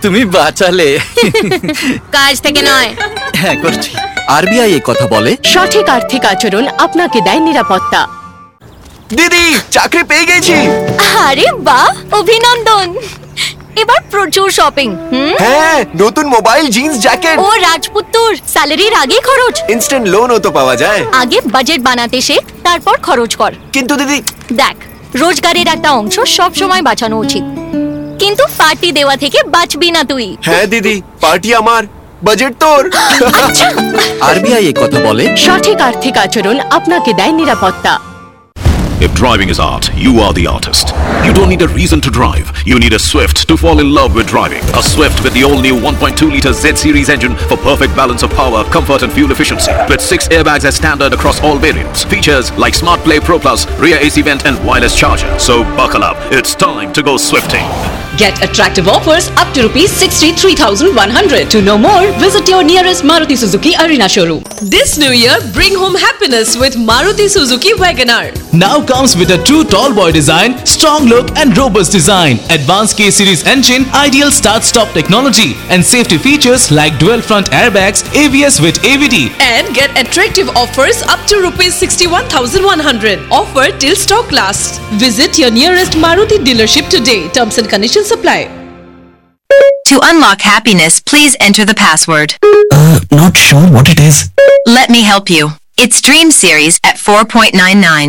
তুমি বাঁচালে। কাজ থেকে নয়। হ্যাঁ করছি। আরবিআই এই কথা বলে, সঠিক আর্থিক আচরণ আপনাকে দেয় নিরাপত্তা। দিদি চাকরি পেয়ে গেছি। আরে বাহ, অভিনন্দন। এবার প্রচুর শপিং। হ্যাঁ, নতুন মোবাইল, জিন্স, জ্যাকেট। ও রাজপুত্তর, স্যালারির আগে খরচ। ইনস্ট্যান্ট লোনও তো পাওয়া যায়। আগে বাজেট বানাতে শেখ, তারপর খরচ কর। কিন্তু দিদি, দেখ, রোজগারের একটা অংশ সব সময় বাঁচানো উচিত, কিন্তু পার্টি দেওয়া থেকে বাঁচবি না তুই। হ্যাঁ দিদি, পার্টি আমার, বাজেট তোর। আরবিআই এই কথা বলে, সঠিক আর্থিক আচরণ আপনাকে দেয় নিরাপত্তা। If driving is art, you are the artist. You don't need a reason to drive. You need a Swift to fall in love with driving. A Swift with the all-new 1.2-liter Z-Series engine for perfect balance of power, comfort and fuel efficiency. With 6 airbags as standard across all variants. Features like Smart Play Pro Plus, rear AC vent and wireless charger. So buckle up. It's time to go Swifting. Get attractive offers up to rupees 63,100. To know more, visit your nearest Maruti Suzuki Arena showroom. This new year, bring home happiness with Maruti Suzuki WagonR. Now comes with a true tall boy design, strong look and robust design, advanced K-series engine, ideal start-stop technology and safety features like dual front airbags, ABS with AVD. And get attractive offers up to rupees 61,100. Offer till stock lasts. Visit your nearest Maruti dealership today. Terms and conditions apply. To unlock happiness, please enter the password. Not sure what it is. Let me help you. It's Dream Series at 4.99.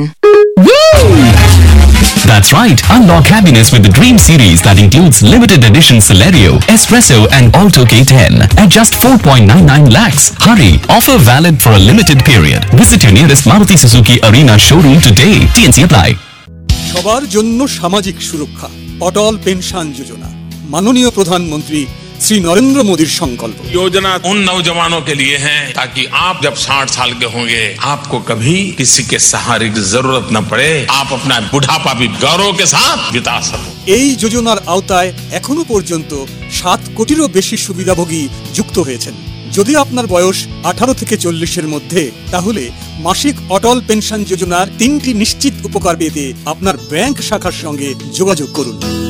That's right. Unlock happiness with the Dream Series that includes limited edition Celerio, Espresso and Alto K10 at just 4.99 lakhs. Hurry. Offer valid for a limited period. Visit your nearest Maruti Suzuki Arena showroom today. TNC apply. সবার জন্য সামাজিক সুরক্ষা, অটল pension যোজনা, মাননীয় প্রধানমন্ত্রী श्री नरेंद्र मोदी संकल्प। योजना उन नौजवानों के लिए है ताकि आप जब 60 साल के होंगे आपको कभी किसी के सहारे की जरूरत न पड़े, आप अपना बुढ़ापा भी गौरव के साथ बिता सको। এই যোজনার আওতায় এখনো পর্যন্ত 7 কোটিরও বেশি সুবিধাভোগী যুক্ত হয়েছেন। যদি আপনার বয়স 18 থেকে 40 এর মধ্যে, তাহলে মাসিক অটল পেনশন যোজনার 3টি নিশ্চিত উপকার পেতে আপনার ব্যাংক শাখার সঙ্গে যোগাযোগ করুন।